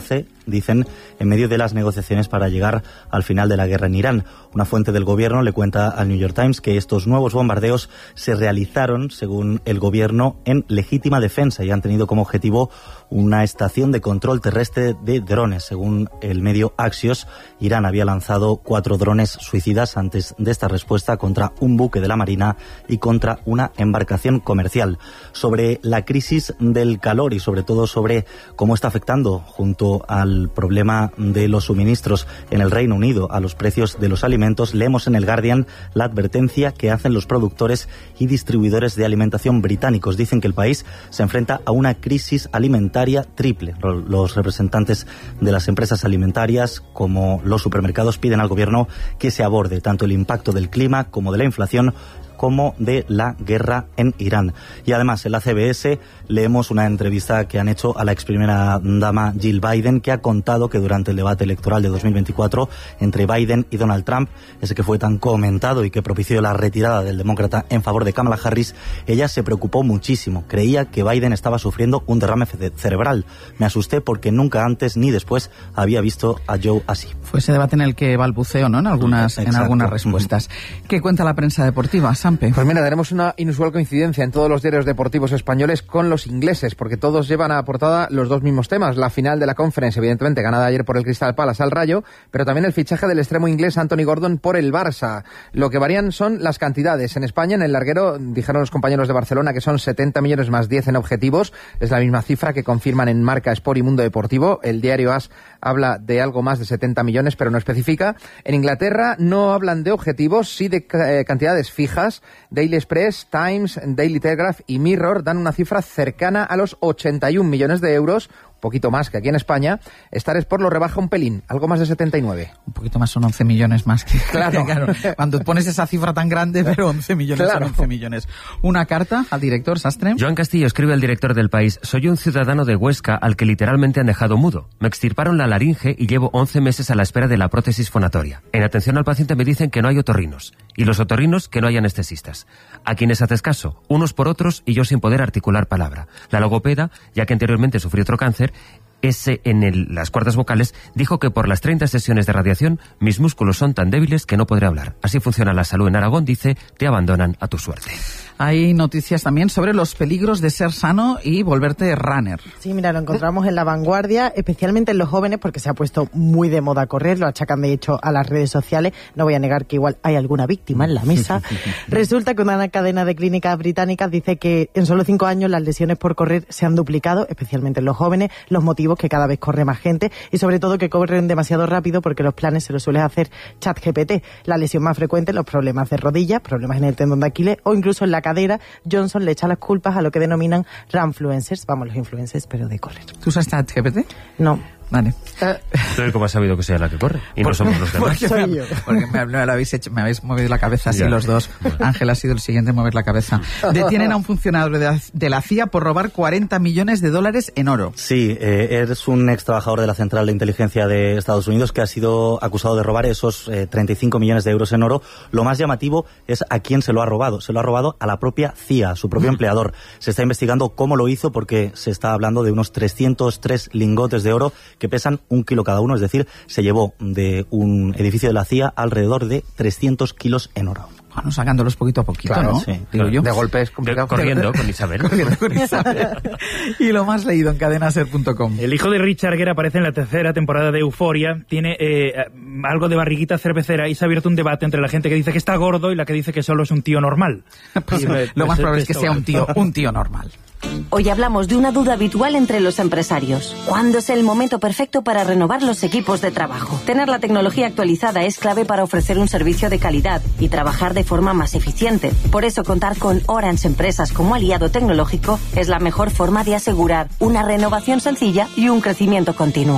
dicen, en medio de las negociaciones para llegar al final de la guerra en Irán. Una fuente del gobierno le cuenta al New York Times que estos nuevos bombardeos se realizaron, según el gobierno, en legítima defensa y han tenido como objetivo una estación de control terrestre de drones. Según el medio Axios, Irán había lanzado cuatro drones suicidas antes de esta respuesta contra un buque de la Marina y contra una embarcación comercial. Sobre la crisis del calor y sobre todo sobre cómo está afectando, junto al problema de los suministros en el Reino Unido, a los precios de los alimentos, leemos en el Guardian la advertencia que hacen los productores y distribuidores de alimentación británicos. Dicen que el país se enfrenta a una crisis alimentaria triple. Los representantes de las empresas alimentarias como los supermercados piden al gobierno que se aborde tanto el impacto del clima como de la inflación como de la guerra en Irán. Y además en la C B S leemos una entrevista que han hecho a la ex primera dama Jill Biden, que ha contado que durante el debate electoral de dos mil veinticuatro entre Biden y Donald Trump, ese que fue tan comentado y que propició la retirada del demócrata en favor de Kamala Harris, ella se preocupó muchísimo. Creía que Biden estaba sufriendo un derrame cerebral. Me asusté porque nunca antes ni después había visto a Joe así. Fue ese debate en el que balbuceó, ¿no? En algunas, en algunas respuestas. ¿Qué cuenta la prensa deportiva, Sampe? Pues mira, tenemos una inusual coincidencia en todos los diarios deportivos españoles con los ingleses, porque todos llevan a portada los dos mismos temas. La final de la Conference, evidentemente, ganada ayer por el Crystal Palace al Rayo, pero también el fichaje del extremo inglés Anthony Gordon por el Barça. Lo que varían son las cantidades. En España, en el larguero, dijeron los compañeros de Barcelona que son setenta millones más diez en objetivos. Es la misma cifra que confirman en Marca, Sport y Mundo Deportivo. El diario AS habla de algo más de setenta millones, pero no especifica. En Inglaterra no hablan de objetivos, sí de eh, cantidades fijas. Daily Express, Times, Daily Telegraph y Mirror dan una cifra cercana a los ochenta y un millones de euros, un poquito más que aquí en España. Star Sport lo rebaja un pelín, algo más de setenta y nueve. Un poquito más, son once millones más. Que, claro. claro. Cuando pones esa cifra tan grande, pero once millones claro. son once millones. Una carta al director Sastre. Joan Castillo escribe al director del País: soy un ciudadano de Huesca al que literalmente han dejado mudo. Me extirparon la laringe y llevo once meses a la espera de la prótesis fonatoria. En atención al paciente me dicen que no hay otorrinos. Y los otorrinos que no hay anestesistas. A quienes haces caso, unos por otros y yo sin poder articular palabra. La logopeda, ya que anteriormente sufrí otro cáncer, ese en el, las cuerdas vocales, dijo que por las treinta sesiones de radiación mis músculos son tan débiles que no podré hablar. Así funciona la salud en Aragón, dice, te abandonan a tu suerte. Hay noticias también sobre los peligros de ser sano y volverte runner. Sí, mira, lo encontramos en La Vanguardia, especialmente en los jóvenes, porque se ha puesto muy de moda correr, lo achacan de hecho a las redes sociales. No voy a negar que igual hay alguna víctima en la mesa. Resulta que una cadena de clínicas británicas dice que en solo cinco años las lesiones por correr se han duplicado, especialmente en los jóvenes, los motivos que cada vez corre más gente y sobre todo que corren demasiado rápido porque los planes se los suele hacer ChatGPT. La lesión más frecuente, los problemas de rodillas, problemas en el tendón de Aquiles o incluso en la cadera. Johnson le echa las culpas a lo que denominan runfluencers, vamos, los influencers, pero de correr. ¿Tú usas ChatGPT? No. Vale. Entonces, ¿cómo has sabido que sea la que corre? Y no somos los demás. Porque, me, porque me, me, habéis hecho, me habéis movido la cabeza así ya. Los dos. Ángel ha sido el siguiente en mover la cabeza. Detienen a un funcionario de la, de la C I A por robar cuarenta millones de dólares en oro. Sí, eh, es un ex trabajador de la Central de Inteligencia de Estados Unidos que ha sido acusado de robar esos eh, treinta y cinco millones de euros en oro. Lo más llamativo es a quién se lo ha robado. Se lo ha robado a la propia C I A, a su propio empleador. Se está investigando cómo lo hizo porque se está hablando de unos trescientos tres lingotes de oro que pesan un kilo cada uno, es decir, se llevó de un edificio de la C I A alrededor de trescientos kilos en oro. Bueno, sacándolos poquito a poquito, claro, ¿no? Sí, digo yo. De golpe es complicado. Corriendo con Isabel. Corriendo con Isabel. Y lo más leído en cadena ser punto com. El hijo de Richard Gere aparece en la tercera temporada de Euphoria. Tiene eh, algo de barriguita cervecera y se ha abierto un debate entre la gente que dice que está gordo y la que dice que solo es un tío normal. Pues, y, pues, lo más probable es que sea un tío, un tío normal. Hoy hablamos de una duda habitual entre los empresarios. ¿Cuándo es el momento perfecto para renovar los equipos de trabajo? Tener la tecnología actualizada es clave para ofrecer un servicio de calidad y trabajar de forma más eficiente. Por eso contar con Orange Empresas como aliado tecnológico es la mejor forma de asegurar una renovación sencilla y un crecimiento continuo.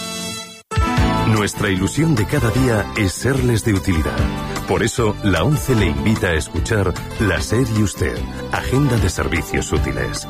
Nuestra ilusión de cada día es serles de utilidad. Por eso, la ONCE le invita a escuchar La SER y Usted, Agenda de Servicios Útiles.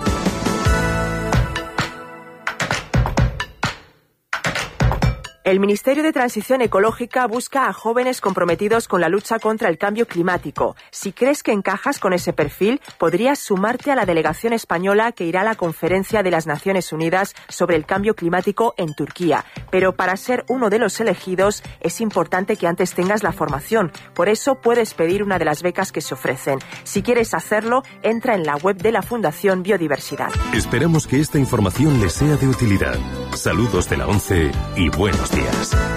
El Ministerio de Transición Ecológica busca a jóvenes comprometidos con la lucha contra el cambio climático. Si crees que encajas con ese perfil, podrías sumarte a la delegación española que irá a la conferencia de las Naciones Unidas sobre el cambio climático en Turquía. Pero para ser uno de los elegidos es importante que antes tengas la formación. Por eso puedes pedir una de las becas que se ofrecen. Si quieres hacerlo, entra en la web de la Fundación Biodiversidad. Esperamos que esta información les sea de utilidad. Saludos de la ONCE y buenos días.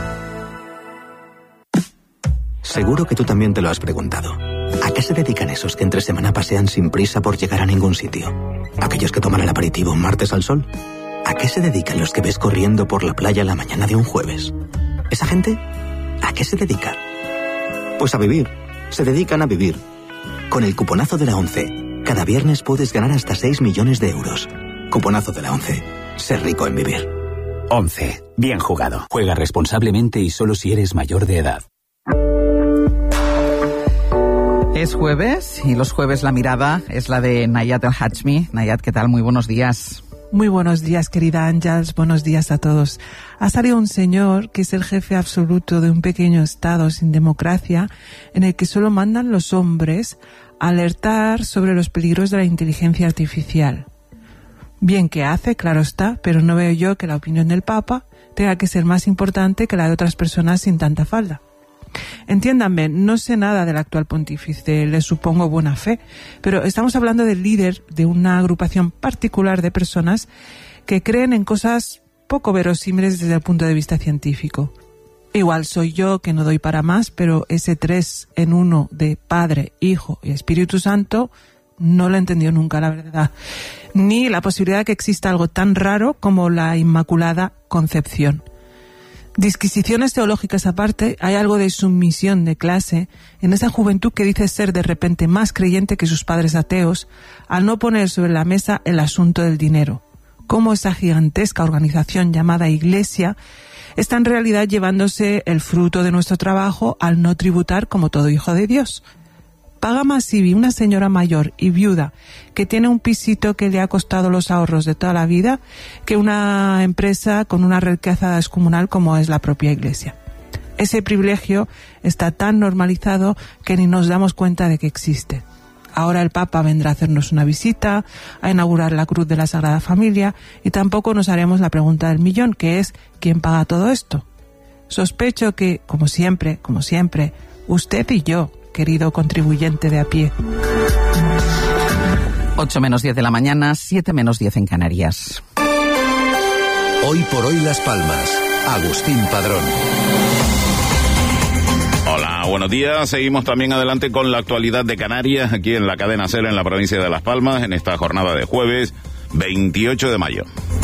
Seguro que tú también te lo has preguntado. ¿A qué se dedican esos que entre semana pasean sin prisa por llegar a ningún sitio? ¿Aquellos que toman el aperitivo un martes al sol? ¿A qué se dedican los que ves corriendo por la playa la mañana de un jueves? ¿Esa gente? ¿A qué se dedica? Pues a vivir. Se dedican a vivir. Con el cuponazo de la ONCE, cada viernes puedes ganar hasta seis millones de euros. Cuponazo de la ONCE. Ser rico en vivir. once. Bien jugado. Juega responsablemente y solo si eres mayor de edad. Es jueves y los jueves la mirada es la de Nayat El Hachmi. Nayat, ¿qué tal? Muy buenos días. Muy buenos días, querida Ángels. Buenos días a todos. Ha salido un señor que es el jefe absoluto de un pequeño estado sin democracia en el que solo mandan los hombres a alertar sobre los peligros de la inteligencia artificial. Bien que hace, claro está, pero no veo yo que la opinión del Papa tenga que ser más importante que la de otras personas sin tanta falda. Entiéndanme, no sé nada del actual pontífice, le supongo buena fe, pero estamos hablando del líder de una agrupación particular de personas que creen en cosas poco verosímiles desde el punto de vista científico. Igual soy yo que no doy para más, pero ese tres en uno de Padre, Hijo y Espíritu Santo no lo he entendido nunca, la verdad. Ni la posibilidad de que exista algo tan raro como la Inmaculada Concepción. Disquisiciones teológicas aparte, hay algo de sumisión de clase en esa juventud que dice ser de repente más creyente que sus padres ateos al no poner sobre la mesa el asunto del dinero. Cómo esa gigantesca organización llamada Iglesia está en realidad llevándose el fruto de nuestro trabajo al no tributar como todo hijo de Dios. Paga más I B I una señora mayor y viuda que tiene un pisito que le ha costado los ahorros de toda la vida que una empresa con una riqueza descomunal como es la propia Iglesia. Ese privilegio está tan normalizado que ni nos damos cuenta de que existe. Ahora el Papa vendrá a hacernos una visita, a inaugurar la Cruz de la Sagrada Familia y tampoco nos haremos la pregunta del millón, que es ¿quién paga todo esto? Sospecho que, como siempre, como siempre, usted y yo, querido contribuyente de a pie. ocho menos diez de la mañana, siete menos diez en Canarias. Hoy por hoy Las Palmas. Agustín Padrón. Hola, buenos días. Seguimos también adelante con la actualidad de Canarias, aquí en la cadena SER en la provincia de Las Palmas, en esta jornada de jueves veintiocho de mayo.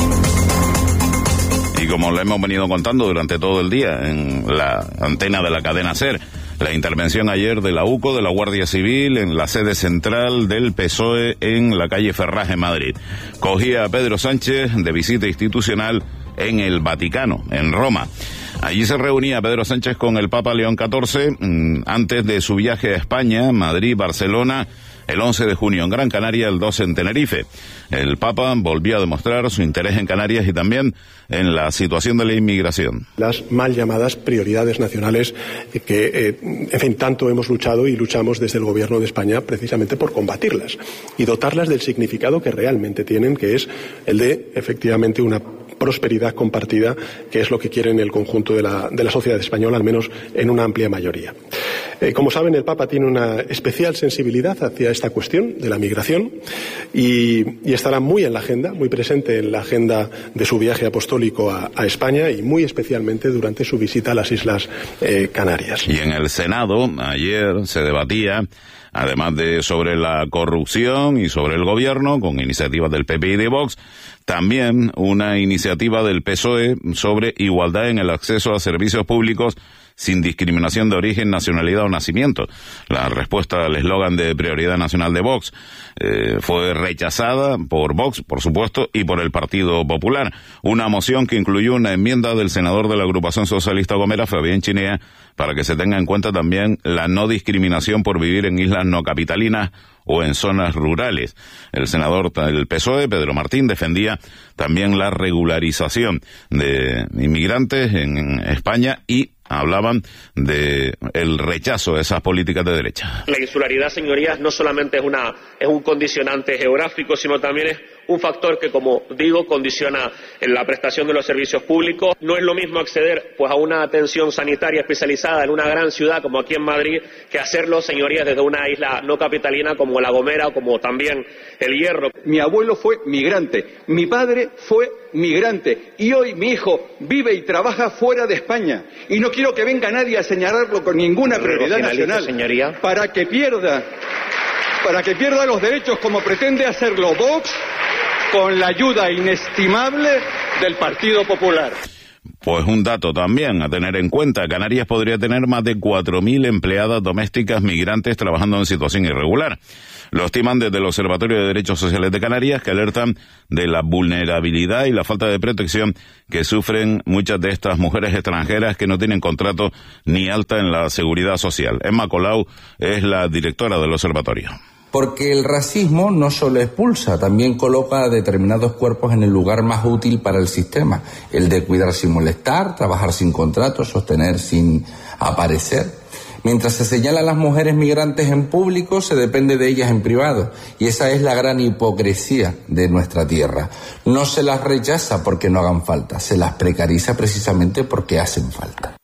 Y como lo hemos venido contando durante todo el día en la antena de la cadena SER, la intervención ayer de la U C O, de la Guardia Civil, en la sede central del P S O E en la calle Ferraz, en Madrid. Cogía a Pedro Sánchez de visita institucional en el Vaticano, en Roma. Allí se reunía Pedro Sánchez con el Papa León catorce antes de su viaje a España, Madrid, Barcelona, el once de junio en Gran Canaria, el doce en Tenerife. El Papa volvió a demostrar su interés en Canarias y también en la situación de la inmigración. Las mal llamadas prioridades nacionales que, eh, en fin, tanto hemos luchado y luchamos desde el Gobierno de España precisamente por combatirlas y dotarlas del significado que realmente tienen, que es el de, efectivamente, una prosperidad compartida, que es lo que quieren el conjunto de la, de la sociedad española, al menos en una amplia mayoría. Eh, como saben, el Papa tiene una especial sensibilidad hacia esta cuestión de la migración y, y estará muy en la agenda, muy presente en la agenda de su viaje apostólico a, a España y muy especialmente durante su visita a las Islas eh, Canarias. Y en el Senado ayer se debatía, además de sobre la corrupción y sobre el gobierno, con iniciativas del P P y de Vox, también una iniciativa del P S O E sobre igualdad en el acceso a servicios públicos sin discriminación de origen, nacionalidad o nacimiento. La respuesta al eslogan de prioridad nacional de Vox eh, fue rechazada por Vox, por supuesto, y por el Partido Popular. Una moción que incluyó una enmienda del senador de la agrupación socialista Gomera, Fabián Chinea, para que se tenga en cuenta también la no discriminación por vivir en islas no capitalinas o en zonas rurales. El senador del P S O E, Pedro Martín, defendía también la regularización de inmigrantes en España y hablaban de el rechazo de esas políticas de derecha. La insularidad, señorías, no solamente es una es un condicionante geográfico, sino también es un factor que, como digo, condiciona en la prestación de los servicios públicos. No es lo mismo acceder pues a una atención sanitaria especializada en una gran ciudad como aquí en Madrid que hacerlo, señorías, desde una isla no capitalina como La Gomera o como también El Hierro. Mi abuelo fue migrante, mi padre fue migrante y hoy mi hijo vive y trabaja fuera de España y no quiero que venga nadie a señalarlo con ninguna prioridad nacional, señoría, para que pierda para que pierda los derechos como pretende hacerlo Vox con la ayuda inestimable del Partido Popular. Pues un dato también a tener en cuenta. Canarias podría tener más de cuatro mil empleadas domésticas migrantes trabajando en situación irregular. Lo estiman desde el Observatorio de Derechos Sociales de Canarias, que alertan de la vulnerabilidad y la falta de protección que sufren muchas de estas mujeres extranjeras que no tienen contrato ni alta en la seguridad social. Emma Colau es la directora del observatorio. Porque el racismo no solo expulsa, también coloca a determinados cuerpos en el lugar más útil para el sistema, el de cuidar sin molestar, trabajar sin contrato, sostener sin aparecer. Mientras se señala a las mujeres migrantes en público, se depende de ellas en privado. Y esa es la gran hipocresía de nuestra tierra. No se las rechaza porque no hagan falta, se las precariza precisamente porque hacen falta.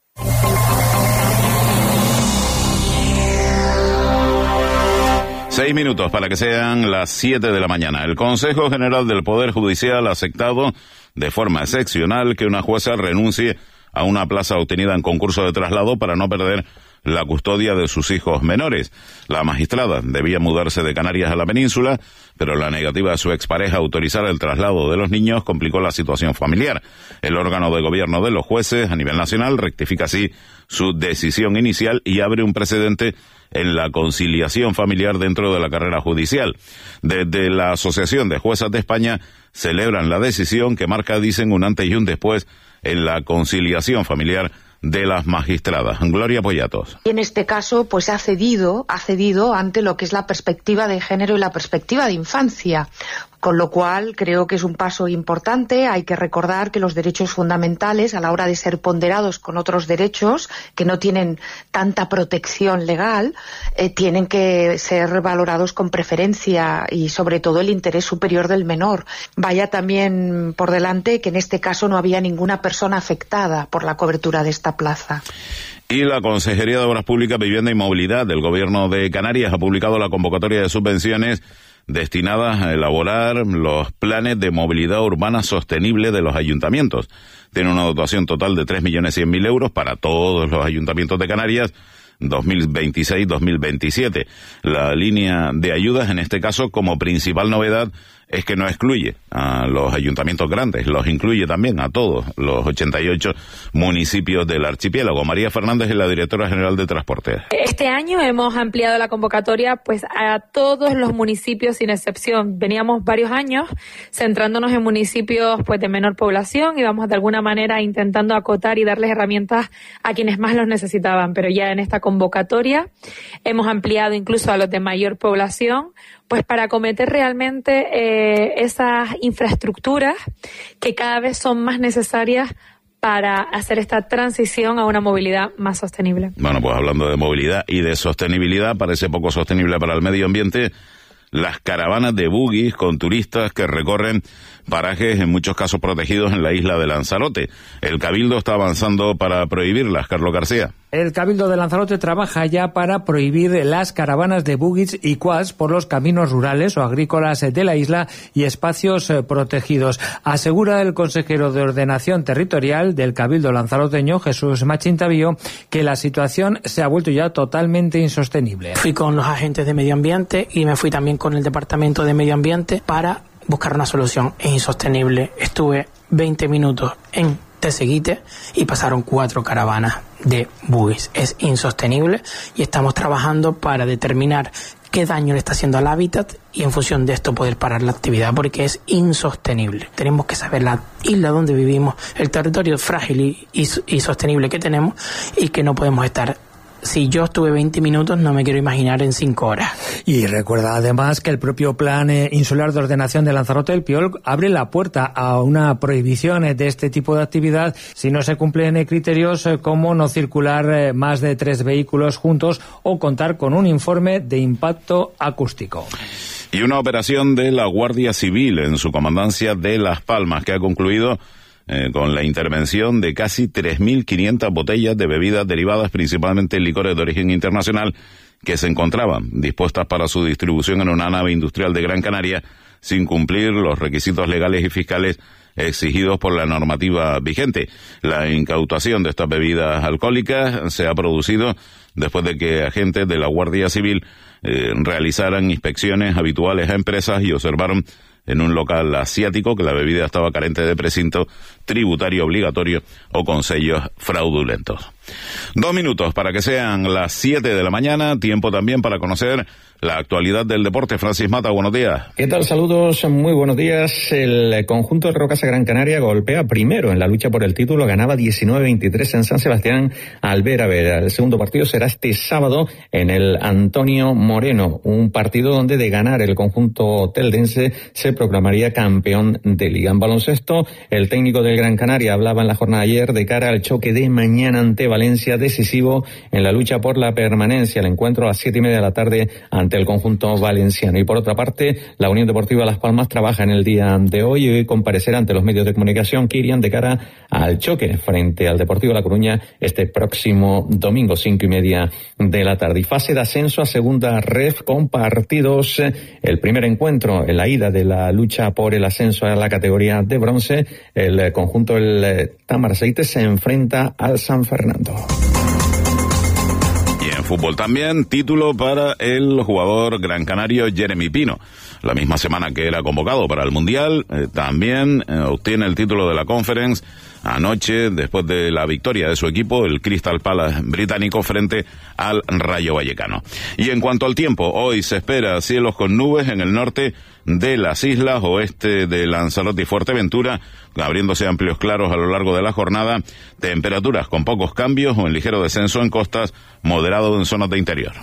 Seis minutos para que sean las siete de la mañana. El Consejo General del Poder Judicial ha aceptado de forma excepcional que una jueza renuncie a una plaza obtenida en concurso de traslado para no perder la custodia de sus hijos menores. La magistrada debía mudarse de Canarias a la península, pero la negativa de su expareja a autorizar el traslado de los niños complicó la situación familiar. El órgano de gobierno de los jueces a nivel nacional rectifica así su decisión inicial y abre un precedente en la conciliación familiar dentro de la carrera judicial. Desde la Asociación de Juezas de España celebran la decisión que marca, dicen, un antes y un después en la conciliación familiar de las magistradas. Gloria Poyatos. En este caso, pues ha cedido, ha cedido ante lo que es la perspectiva de género y la perspectiva de infancia. Con lo cual, creo que es un paso importante. Hay que recordar que los derechos fundamentales, a la hora de ser ponderados con otros derechos que no tienen tanta protección legal, eh, tienen que ser valorados con preferencia y, sobre todo, el interés superior del menor. Vaya también por delante que en este caso no había ninguna persona afectada por la cobertura de esta plaza. Y la Consejería de Obras Públicas, Vivienda y Movilidad del Gobierno de Canarias ha publicado la convocatoria de subvenciones destinadas a elaborar los planes de movilidad urbana sostenible de los ayuntamientos. Tiene una dotación total de tres millones cien mil euros para todos los ayuntamientos de Canarias, dos mil veintiséis dos mil veintisiete. La línea de ayudas, en este caso, como principal novedad, es que no excluye a los ayuntamientos grandes, los incluye también a todos los ochenta y ocho municipios del archipiélago. María Fernández es la directora general de Transporte. Este año hemos ampliado la convocatoria pues a todos los municipios sin excepción. Veníamos varios años centrándonos en municipios pues de menor población y vamos de alguna manera intentando acotar y darles herramientas a quienes más los necesitaban, pero ya en esta convocatoria hemos ampliado incluso a los de mayor población, pues para acometer realmente eh, esas infraestructuras que cada vez son más necesarias para hacer esta transición a una movilidad más sostenible. Bueno, pues hablando de movilidad y de sostenibilidad, parece poco sostenible para el medio ambiente las caravanas de buggies con turistas que recorren parajes en muchos casos protegidos en la isla de Lanzarote. El Cabildo está avanzando para prohibirlas. Carlos García. El Cabildo de Lanzarote trabaja ya para prohibir las caravanas de buggies y quads por los caminos rurales o agrícolas de la isla y espacios protegidos. Asegura el consejero de Ordenación Territorial del Cabildo lanzaroteño, Jesús Machintavío, que la situación se ha vuelto ya totalmente insostenible. Fui con los agentes de medio ambiente y me fui también con el Departamento de Medio Ambiente para buscar una solución. Es insostenible. Estuve veinte minutos en Teseguite y pasaron cuatro caravanas de buggies. Es insostenible y estamos trabajando para determinar qué daño le está haciendo al hábitat y en función de esto poder parar la actividad, porque es insostenible. Tenemos que saber la isla donde vivimos, el territorio frágil y, y, y sostenible que tenemos y que no podemos estar Si yo estuve veinte minutos, no me quiero imaginar en cinco horas. Y recuerda además que el propio Plan eh, Insular de Ordenación de Lanzarote del Piol abre la puerta a una prohibición eh, de este tipo de actividad si no se cumplen eh, criterios eh, como no circular eh, más de tres vehículos juntos o contar con un informe de impacto acústico. Y una operación de la Guardia Civil en su comandancia de Las Palmas que ha concluido Eh, con la intervención de casi tres mil quinientas botellas de bebidas derivadas, principalmente licores de origen internacional, que se encontraban dispuestas para su distribución en una nave industrial de Gran Canaria, sin cumplir los requisitos legales y fiscales exigidos por la normativa vigente. La incautación de estas bebidas alcohólicas se ha producido después de que agentes de la Guardia Civil eh, realizaran inspecciones habituales a empresas y observaron en un local asiático que la bebida estaba carente de precinto tributario obligatorio o con sellos fraudulentos. Dos minutos para que sean las siete de la mañana, tiempo también para conocer la actualidad del deporte. Francis Mata, buenos días. ¿Qué tal? Saludos, muy buenos días. El conjunto de Rocasa Gran Canaria golpea primero en la lucha por el título, ganaba diecinueve veintitrés en San Sebastián al Vera Vera. El segundo partido será este sábado en el Antonio Moreno, un partido donde de ganar el conjunto teldense se proclamaría campeón de liga. En baloncesto, el técnico del Gran Canaria hablaba en la jornada de ayer de cara al choque de mañana ante Valencia, decisivo en la lucha por la permanencia. El encuentro a las siete y media de la tarde ante el conjunto valenciano. Y por otra parte, la Unión Deportiva Las Palmas trabaja en el día de hoy y hoy comparecerá ante los medios de comunicación Kirian de cara al choque frente al Deportivo La Coruña este próximo domingo, cinco y media de la tarde. Y fase de ascenso a segunda ref con partidos. El primer encuentro en la ida de la lucha por el ascenso a la categoría de bronce. El conjunto del Tamaraceite se enfrenta al San Fernando. Y en fútbol también, título para el jugador gran canario Jeremy Pino. La misma semana que era convocado para el Mundial, eh, también eh, obtiene el título de la Conference anoche, después de la victoria de su equipo, el Crystal Palace británico, frente al Rayo Vallecano. Y en cuanto al tiempo, hoy se espera cielos con nubes en el norte de las islas, oeste de Lanzarote y Fuerteventura, abriéndose amplios claros a lo largo de la jornada, temperaturas con pocos cambios o en ligero descenso en costas, moderado en zonas de interior.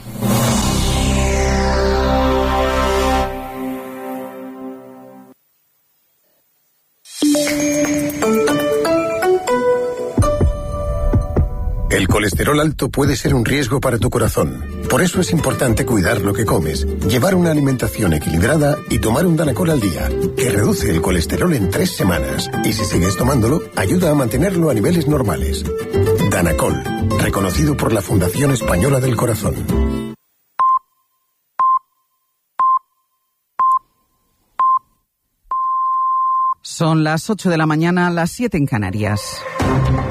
El colesterol alto puede ser un riesgo para tu corazón. Por eso es importante cuidar lo que comes, llevar una alimentación equilibrada y tomar un Danacol al día, que reduce el colesterol en tres semanas. Y si sigues tomándolo, ayuda a mantenerlo a niveles normales. Danacol, reconocido por la Fundación Española del Corazón. Son las ocho de la mañana, las siete en Canarias.